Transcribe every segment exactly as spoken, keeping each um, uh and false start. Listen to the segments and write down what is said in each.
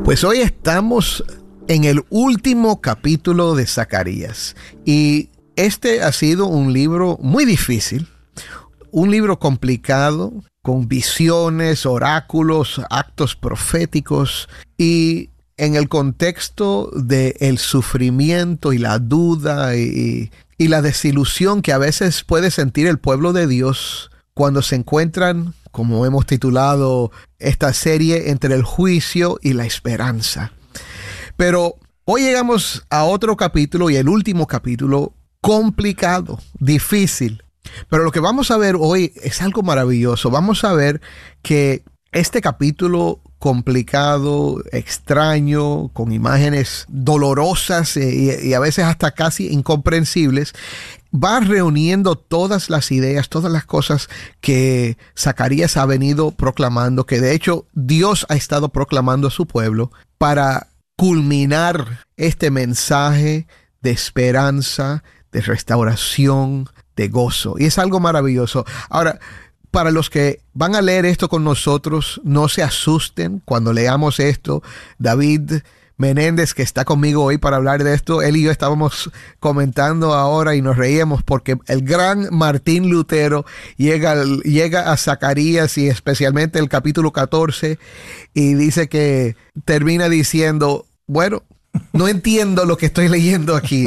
Pues hoy estamos en el último capítulo de Zacarías y este ha sido un libro muy difícil, un libro complicado, con visiones, oráculos, actos proféticos y en el contexto del sufrimiento y la duda y, y la desilusión que a veces puede sentir el pueblo de Dios cuando se encuentran, como hemos titulado esta serie, entre el juicio y la esperanza. Pero hoy llegamos a otro capítulo y el último capítulo complicado, difícil. Pero lo que vamos a ver hoy es algo maravilloso. Vamos a ver que este capítulo complicado, extraño, con imágenes dolorosas y, y a veces hasta casi incomprensibles, va reuniendo todas las ideas, todas las cosas que Zacarías ha venido proclamando, que de hecho Dios ha estado proclamando a su pueblo para culminar este mensaje de esperanza, de restauración, de gozo. Y es algo maravilloso. Ahora, para los que van a leer esto con nosotros, no se asusten cuando leamos esto. David Menéndez, que está conmigo hoy para hablar de esto, él y yo estábamos comentando ahora y nos reíamos porque el gran Martín Lutero llega, llega a Zacarías y especialmente el capítulo catorce y dice que termina diciendo, bueno, no entiendo lo que estoy leyendo aquí.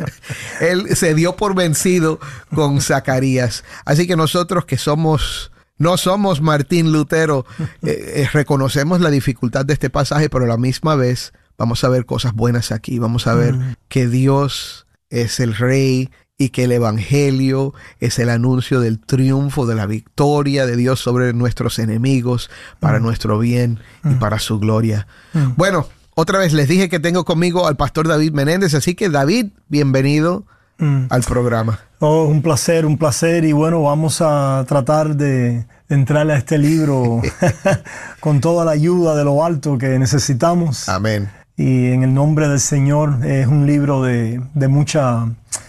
Él se dio por vencido con Zacarías. Así que nosotros que somos, no somos Martín Lutero, eh, eh, reconocemos la dificultad de este pasaje, pero a la misma vez vamos a ver cosas buenas aquí. Vamos a ver mm. que Dios es el Rey y que el Evangelio es el anuncio del triunfo, de la victoria de Dios sobre nuestros enemigos, para mm. nuestro bien mm. y para su gloria. Mm. Bueno, otra vez les dije que tengo conmigo al pastor David Menéndez, así que David, bienvenido mm. al programa. Oh, un placer, un placer y bueno, vamos a tratar de, de entrar a este libro con toda la ayuda de lo alto que necesitamos. Amén. Y en el nombre del Señor es un libro de, de mucha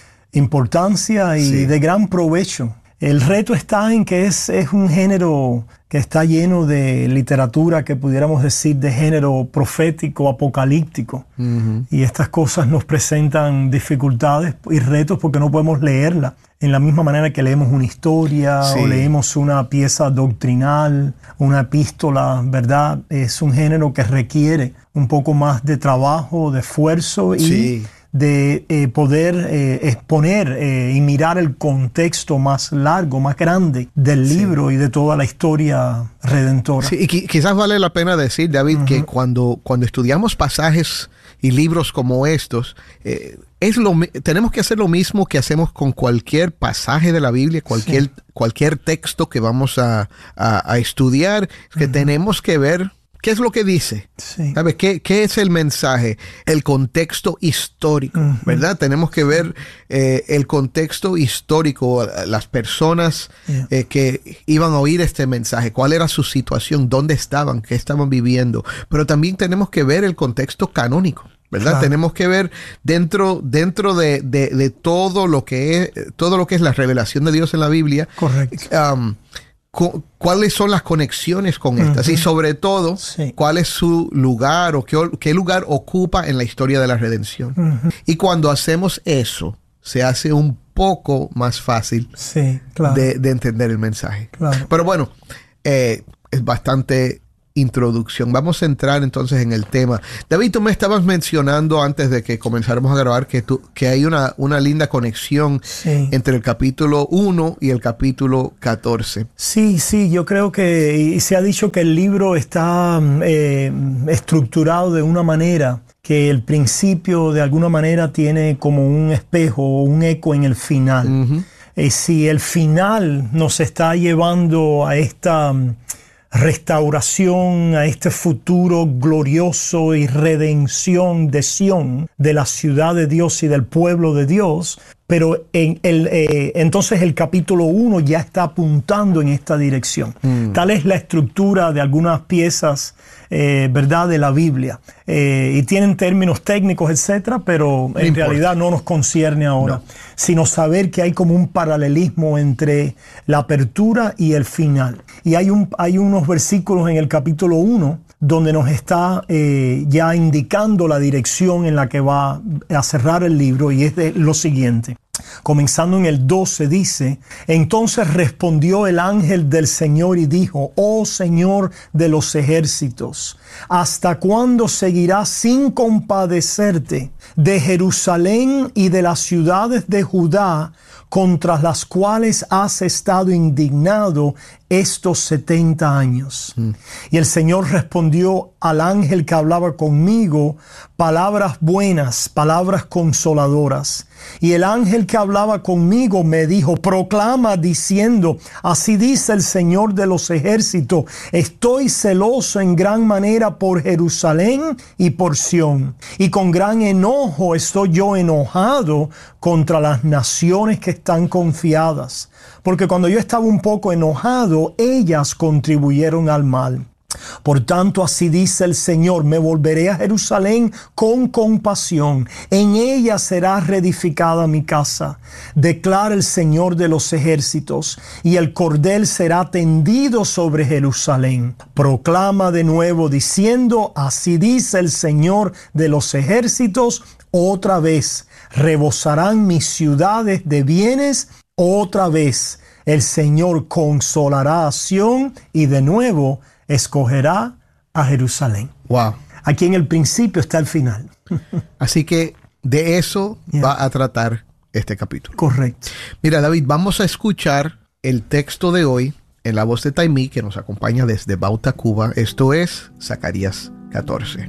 importancia y sí. de gran provecho. El reto está en que es, es un género que está lleno de literatura que pudiéramos decir de género profético, apocalíptico. Uh-huh. Y estas cosas nos presentan dificultades y retos porque no podemos leerla en la misma manera que leemos una historia sí. o leemos una pieza doctrinal, una epístola, ¿verdad? Es un género que requiere un poco más de trabajo, de esfuerzo y sí. de eh, poder eh, exponer eh, y mirar el contexto más largo, más grande del sí. libro y de toda la historia redentora. Sí, y qui- quizás vale la pena decir, David, uh-huh. que cuando, cuando estudiamos pasajes y libros como estos, eh, es lo, tenemos que hacer lo mismo que hacemos con cualquier pasaje de la Biblia, cualquier, sí. cualquier texto que vamos a, a, a estudiar, que uh-huh. tenemos que ver ¿qué es lo que dice? Sí. ¿Sabes? ¿Qué, ¿Qué es el mensaje? El contexto histórico, uh-huh. ¿verdad? Tenemos que ver eh, el contexto histórico, las personas yeah. eh, que iban a oír este mensaje, cuál era su situación, dónde estaban, qué estaban viviendo. Pero también tenemos que ver el contexto canónico, ¿verdad? Claro. Tenemos que ver dentro, dentro de, de, de todo lo que es, todo lo que es la revelación de Dios en la Biblia. Correcto. Um, cu- cuáles son las conexiones con estas uh-huh. y sobre todo sí. cuál es su lugar o qué, qué lugar ocupa en la historia de la redención. Uh-huh. Y cuando hacemos eso, se hace un poco más fácil sí, claro. de, de entender el mensaje. Claro. Pero bueno, eh, es bastante introducción. Vamos a entrar entonces en el tema. David, tú me estabas mencionando antes de que comenzáramos a grabar que, tú, que hay una, una linda conexión sí. entre el capítulo uno y el capítulo catorce. Sí, sí, yo creo que y se ha dicho que el libro está eh, estructurado de una manera que el principio de alguna manera tiene como un espejo o un eco en el final. Uh-huh. Y si el final nos está llevando a esta restauración, a este futuro glorioso y redención de Sión, de la ciudad de Dios y del pueblo de Dios, pero en el, eh, entonces el capítulo uno ya está apuntando en esta dirección. Mm. Tal es la estructura de algunas piezas, eh, ¿verdad?, de la Biblia. Eh, y tienen términos técnicos, etcétera, pero no en importa. realidad no nos concierne ahora, no. sino saber que hay como un paralelismo entre la apertura y el final. Y hay, un, hay unos versículos en el capítulo uno donde nos está eh, ya indicando la dirección en la que va a cerrar el libro, y es de lo siguiente. Comenzando en el doce dice: entonces respondió el ángel del Señor y dijo: oh Señor de los ejércitos, ¿hasta cuándo seguirás sin compadecerte de Jerusalén y de las ciudades de Judá, contra las cuales has estado indignado estos setenta años? Mm. Y el Señor respondió al ángel que hablaba conmigo palabras buenas, palabras consoladoras. Y el ángel que hablaba conmigo me dijo: proclama diciendo, así dice el Señor de los ejércitos, estoy celoso en gran manera por Jerusalén y por Sión, y con gran enojo estoy yo enojado contra las naciones que están confiadas, porque cuando yo estaba un poco enojado, ellas contribuyeron al mal. Por tanto, así dice el Señor: me volveré a Jerusalén con compasión, en ella será reedificada mi casa, declara el Señor de los ejércitos, y el cordel será tendido sobre Jerusalén. Proclama de nuevo diciendo, así dice el Señor de los ejércitos, otra vez rebosarán mis ciudades de bienes, otra vez el Señor consolará a Sión y de nuevo escogerá a Jerusalén. Wow. Aquí en el principio está el final. Así que de eso yeah. va a tratar este capítulo. Correcto. Mira, David, vamos a escuchar el texto de hoy en la voz de Taimí, que nos acompaña desde Bauta, Cuba. Esto es Zacarías catorce.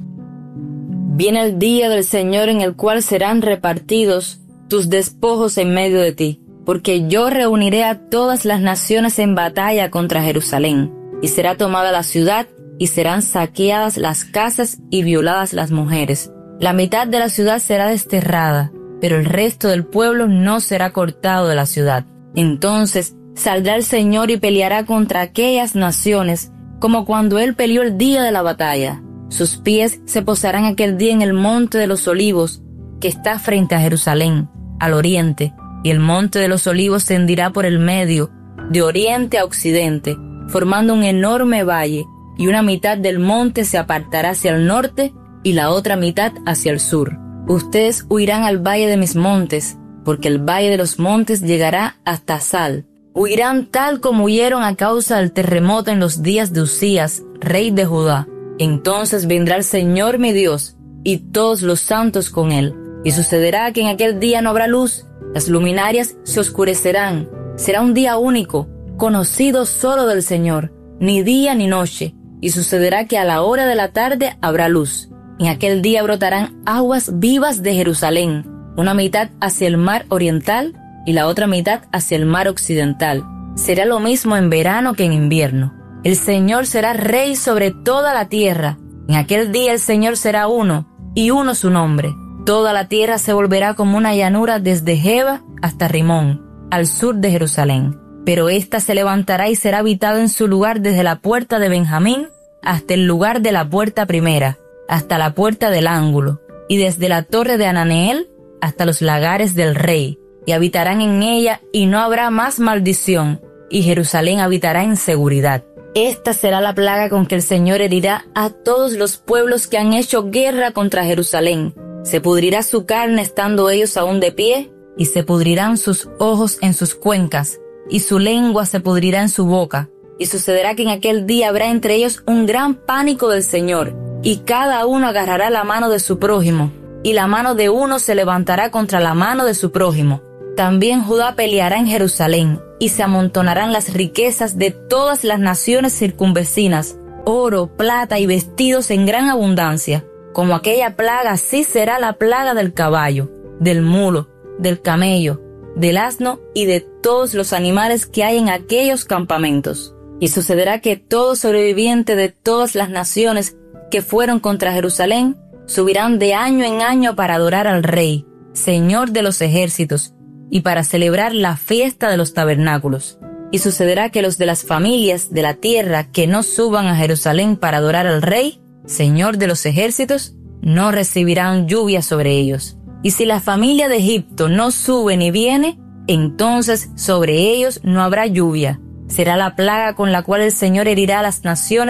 Viene el día del Señor en el cual serán repartidos tus despojos en medio de ti, porque yo reuniré a todas las naciones en batalla contra Jerusalén. Y será tomada la ciudad, y serán saqueadas las casas y violadas las mujeres. La mitad de la ciudad será desterrada, pero el resto del pueblo no será cortado de la ciudad. Entonces saldrá el Señor y peleará contra aquellas naciones, como cuando él peleó el día de la batalla. Sus pies se posarán aquel día en el monte de los olivos, que está frente a Jerusalén, al oriente, y el monte de los olivos se hendirá por el medio, de oriente a occidente, formando un enorme valle, y una mitad del monte se apartará hacia el norte y la otra mitad hacia el sur. Ustedes huirán al valle de mis montes, porque el valle de los montes llegará hasta Sal. Huirán tal como huyeron a causa del terremoto en los días de Usías, rey de Judá. Entonces vendrá el Señor mi Dios, y todos los santos con él. Y sucederá que en aquel día no habrá luz, las luminarias se oscurecerán. Será un día único, conocido solo del Señor, ni día ni noche, y sucederá que a la hora de la tarde habrá luz. En aquel día brotarán aguas vivas de Jerusalén, una mitad hacia el mar oriental y la otra mitad hacia el mar occidental. Será lo mismo en verano que en invierno. El Señor será rey sobre toda la tierra. En aquel día el Señor será uno, y uno su nombre. Toda la tierra se volverá como una llanura desde Jeba hasta Rimón, al sur de Jerusalén. Pero ésta se levantará y será habitada en su lugar desde la puerta de Benjamín hasta el lugar de la puerta primera, hasta la puerta del ángulo, y desde la torre de Ananeel hasta los lagares del rey, y habitarán en ella, y no habrá más maldición, y Jerusalén habitará en seguridad. Esta será la plaga con que el Señor herirá a todos los pueblos que han hecho guerra contra Jerusalén. Se pudrirá su carne estando ellos aún de pie, y se pudrirán sus ojos en sus cuencas, y su lengua se pudrirá en su boca. Y sucederá que en aquel día habrá entre ellos un gran pánico del Señor, y cada uno agarrará la mano de su prójimo, y la mano de uno se levantará contra la mano de su prójimo. También Judá peleará en Jerusalén, y se amontonarán las riquezas de todas las naciones circunvecinas, oro, plata y vestidos en gran abundancia. Como aquella plaga, así será la plaga del caballo, del mulo, del camello, del asno y de todos los animales que hay en aquellos campamentos. Y sucederá que todo sobreviviente de todas las naciones que fueron contra Jerusalén subirán de año en año para adorar al Rey, Señor de los ejércitos, y para celebrar la fiesta de los tabernáculos. Y sucederá que los de las familias de la tierra que no suban a Jerusalén para adorar al Rey, Señor de los ejércitos, no recibirán lluvia sobre ellos. Y si la familia de Egipto no sube ni viene, entonces sobre ellos no habrá lluvia. Será la plaga con la cual el Señor herirá a las naciones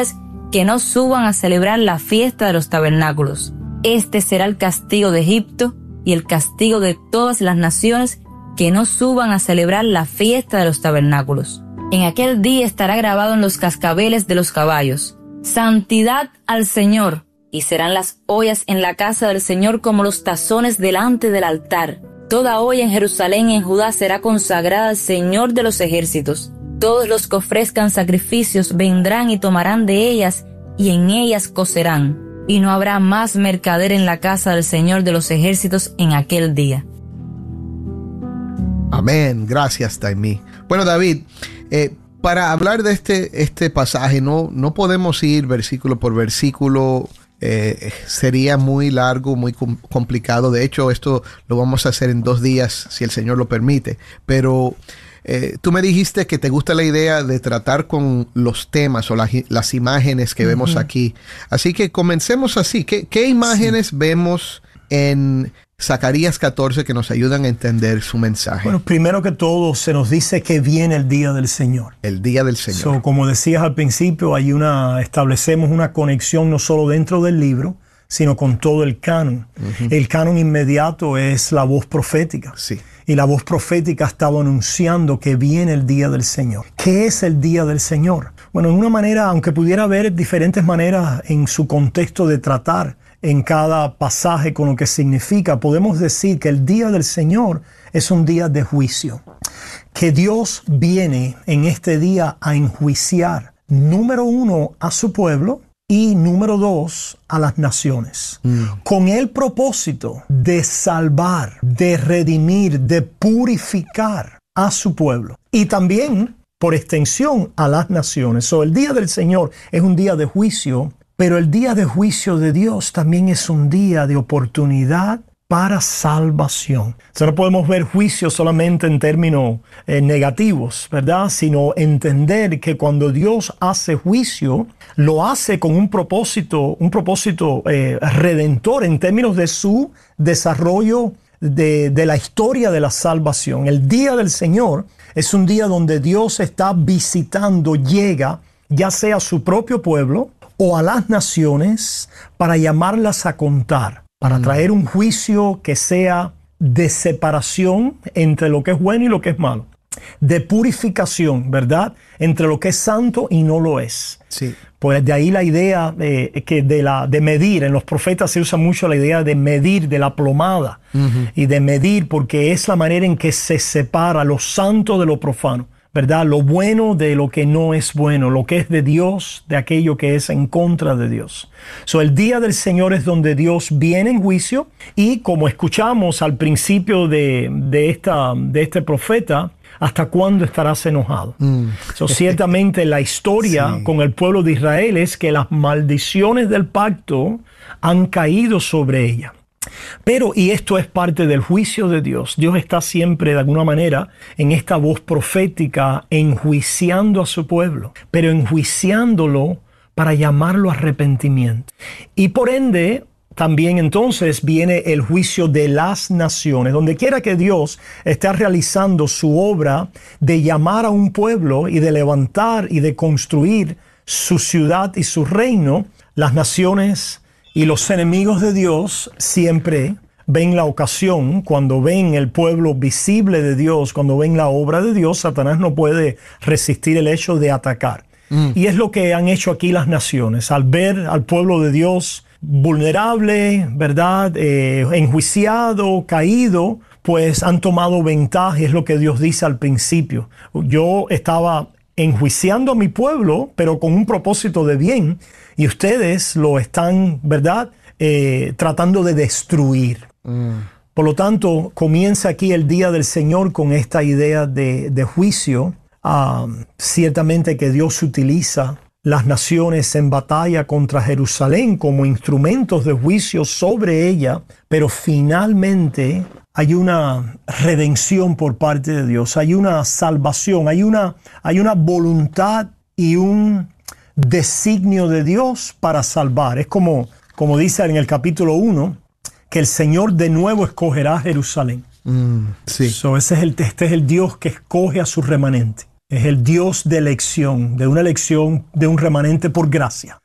que no suban a celebrar la fiesta de los tabernáculos. Este será el castigo de Egipto y el castigo de todas las naciones que no suban a celebrar la fiesta de los tabernáculos. En aquel día estará grabado en los cascabeles de los caballos: Santidad al Señor, y serán las ollas en la casa del Señor como los tazones delante del altar. Toda olla en Jerusalén y en Judá será consagrada al Señor de los ejércitos. Todos los que ofrezcan sacrificios vendrán y tomarán de ellas, y en ellas cocerán. Y no habrá más mercader en la casa del Señor de los ejércitos en aquel día. Amén. Gracias, Taimí. Bueno, David, eh, para hablar de este, este pasaje, no, no podemos ir versículo por versículo. Eh, sería muy largo, muy com- complicado. De hecho, esto lo vamos a hacer en dos días, si el Señor lo permite. Pero eh, tú me dijiste que te gusta la idea de tratar con los temas o la, las imágenes que uh-huh. vemos aquí. Así que comencemos así. ¿Qué, qué imágenes sí. vemos en Zacarías catorce que nos ayudan a entender su mensaje? Bueno, primero que todo se nos dice que viene el día del Señor. El día del Señor. So, como decías al principio, hay una, establecemos una conexión no solo dentro del libro, sino con todo el canon. Uh-huh. El canon inmediato es la voz profética. Sí. Y la voz profética ha estado anunciando que viene el día del Señor. ¿Qué es el día del Señor? Bueno, en una manera, aunque pudiera haber diferentes maneras en su contexto de tratar en cada pasaje con lo que significa, podemos decir que el día del Señor es un día de juicio. Que Dios viene en este día a enjuiciar, número uno, a su pueblo y número dos, a las naciones. Mm. Con el propósito de salvar, de redimir, de purificar a su pueblo. Y también, por extensión, a las naciones. So, el día del Señor es un día de juicio. Pero el día de juicio de Dios también es un día de oportunidad para salvación. O sea, no podemos ver juicio solamente en términos eh, negativos, ¿verdad? Sino entender que cuando Dios hace juicio, lo hace con un propósito, un propósito eh, redentor en términos de su desarrollo de, de la historia de la salvación. El día del Señor es un día donde Dios está visitando, llega, ya sea a su propio pueblo, o a las naciones para llamarlas a contar, para traer un juicio que sea de separación entre lo que es bueno y lo que es malo, de purificación, ¿verdad? Entre lo que es santo y no lo es. Sí. Pues de ahí la idea eh, que de, la, de medir. En los profetas se usa mucho la idea de medir, de la plomada, uh-huh. y de medir porque es la manera en que se separa lo santo de lo profano, ¿verdad? Lo bueno de lo que no es bueno, lo que es de Dios, de aquello que es en contra de Dios. So, el día del Señor es donde Dios viene en juicio y como escuchamos al principio de, de, esta, de este profeta, ¿hasta cuándo estarás enojado? Mm. So, ciertamente la historia sí. con el pueblo de Israel es que las maldiciones del pacto han caído sobre ella. Pero, y esto es parte del juicio de Dios, Dios está siempre de alguna manera en esta voz profética enjuiciando a su pueblo, pero enjuiciándolo para llamarlo a arrepentimiento. Y por ende, también entonces viene el juicio de las naciones. Donde quiera que Dios esté realizando su obra de llamar a un pueblo y de levantar y de construir su ciudad y su reino, las naciones y los enemigos de Dios siempre ven la ocasión, cuando ven el pueblo visible de Dios, cuando ven la obra de Dios, Satanás no puede resistir el hecho de atacar. Mm. Y es lo que han hecho aquí las naciones. Al ver al pueblo de Dios vulnerable, ¿verdad? Eh, enjuiciado, caído, pues han tomado ventaja, es lo que Dios dice al principio. Yo estaba enjuiciando a mi pueblo, pero con un propósito de bien, y ustedes lo están, ¿verdad?, eh, tratando de destruir. Mm. Por lo tanto, comienza aquí el día del Señor con esta idea de, de juicio. Uh, ciertamente que Dios utiliza las naciones en batalla contra Jerusalén como instrumentos de juicio sobre ella, pero finalmente hay una redención por parte de Dios, hay una salvación, hay una, hay una voluntad y un designio de Dios para salvar. Es como, como dice en el capítulo uno, que el Señor de nuevo escogerá a Jerusalén. Mm, sí. So, ese es el, este es el Dios que escoge a su remanente. Es el Dios de elección, de una elección de un remanente por gracia.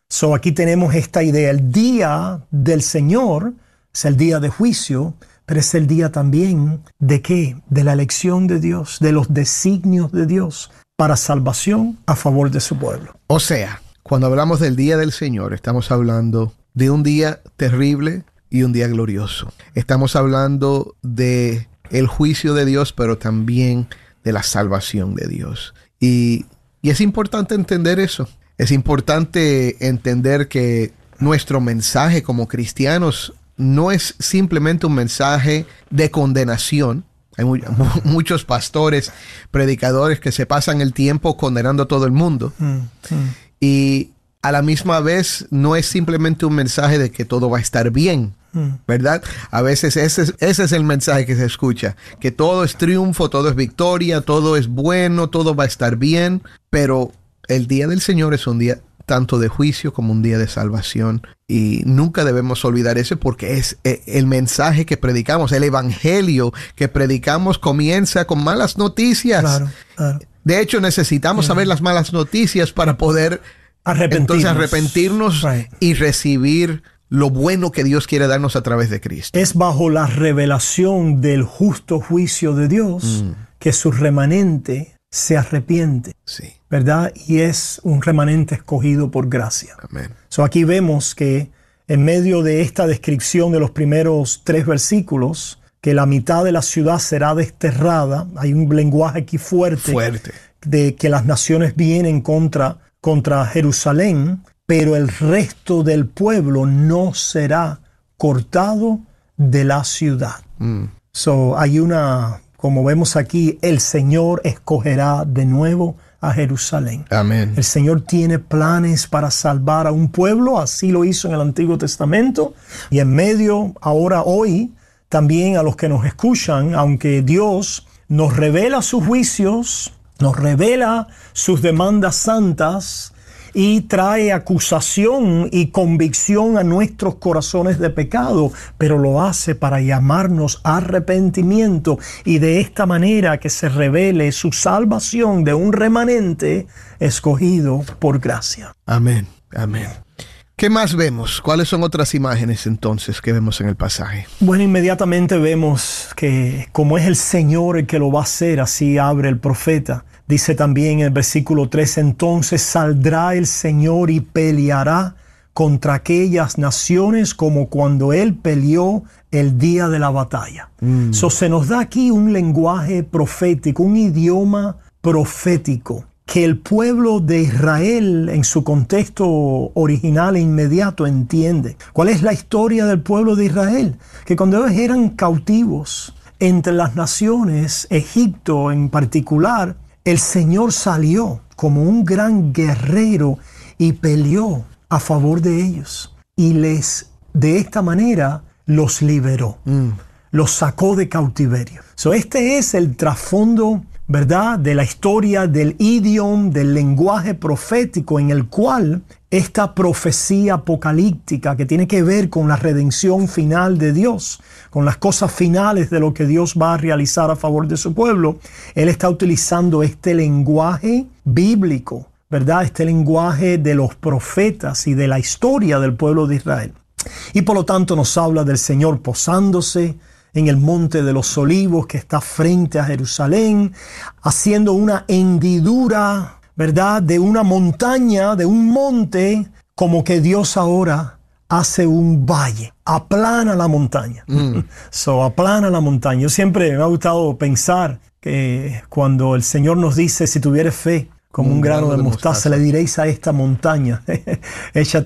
So aquí tenemos esta idea. El día del Señor es el día de juicio, pero es el día también ¿de qué? De la elección de Dios, de los designios de Dios para salvación a favor de su pueblo. O sea, cuando hablamos del día del Señor, estamos hablando de un día terrible y un día glorioso. Estamos hablando de el juicio de Dios, pero también de la salvación de Dios. Y, y es importante entender eso. Es importante entender que nuestro mensaje como cristianos no es simplemente un mensaje de condenación. Hay muy, muchos pastores, predicadores que se pasan el tiempo condenando a todo el mundo. Mm, mm. Y a la misma vez no es simplemente un mensaje de que todo va a estar bien, mm. ¿verdad? A veces ese es, ese es el mensaje que se escucha, que todo es triunfo, todo es victoria, todo es bueno, todo va a estar bien, pero el día del Señor es un día tanto de juicio como un día de salvación. Y nunca debemos olvidar eso, porque es el mensaje que predicamos, el evangelio que predicamos comienza con malas noticias. Claro, claro. De hecho, necesitamos saber las malas noticias para poder arrepentirnos, entonces, arrepentirnos right. y recibir lo bueno que Dios quiere darnos a través de Cristo. Es bajo la revelación del justo juicio de Dios mm. que su remanente se arrepiente, sí. ¿verdad? Y es un remanente escogido por gracia. Amén. So aquí vemos que en medio de esta descripción de los primeros tres versículos, que la mitad de la ciudad será desterrada, hay un lenguaje aquí fuerte, fuerte. de que las naciones vienen contra, contra Jerusalén, pero el resto del pueblo no será cortado de la ciudad. Mm. So hay una... Como vemos aquí, el Señor escogerá de nuevo a Jerusalén. Amén. El Señor tiene planes para salvar a un pueblo, así lo hizo en el Antiguo Testamento. Y en medio, ahora hoy, también a los que nos escuchan, aunque Dios nos revela sus juicios, nos revela sus demandas santas, y trae acusación y convicción a nuestros corazones de pecado, pero lo hace para llamarnos a arrepentimiento, y de esta manera que se revele su salvación de un remanente escogido por gracia. Amén, amén. ¿Qué más vemos? ¿Cuáles son otras imágenes entonces que vemos en el pasaje? Bueno, inmediatamente vemos que como es el Señor el que lo va a hacer, así abre el profeta. Dice también en el versículo tres, entonces saldrá el Señor y peleará contra aquellas naciones como cuando Él peleó el día de la batalla. Mm. So, se nos da aquí un lenguaje profético, un idioma profético, que el pueblo de Israel en su contexto original e inmediato entiende. ¿Cuál es la historia del pueblo de Israel? Que cuando ellos eran cautivos entre las naciones, Egipto en particular, el Señor salió como un gran guerrero y peleó a favor de ellos. Y les, de esta manera, los liberó. Mm. Los sacó de cautiverio. So, este es el trasfondo, ¿verdad?, de la historia del idioma, del lenguaje profético en el cual esta profecía apocalíptica que tiene que ver con la redención final de Dios, con las cosas finales de lo que Dios va a realizar a favor de su pueblo, Él está utilizando este lenguaje bíblico, ¿verdad?, este lenguaje de los profetas y de la historia del pueblo de Israel. Y por lo tanto nos habla del Señor posándose en el monte de los olivos que está frente a Jerusalén, haciendo una hendidura, ¿verdad?, de una montaña, de un monte, como que Dios ahora hace un valle, aplana la montaña. Mm. So, aplana la montaña. Yo siempre me ha gustado pensar que cuando el Señor nos dice, si tuvieres fe como un, un grano, grano de mostaza, mostaza, le diréis a esta montaña, échate